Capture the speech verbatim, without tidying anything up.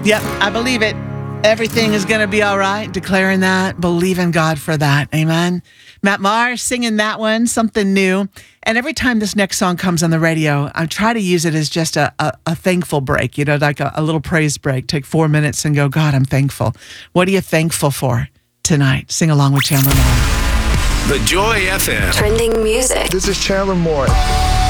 Yep, I believe it. Everything is going to be all right. Declaring that, believe in God for that. Amen. Matt Maher singing that one, something new. And every time this next song comes on the radio, I try to use it as just a, a, a thankful break, you know, like a, a little praise break. Take four minutes and go, God, I'm thankful. What are you thankful for tonight? Sing along with Chandler Moore. The Joy F M. Trending music. This is Chandler Moore.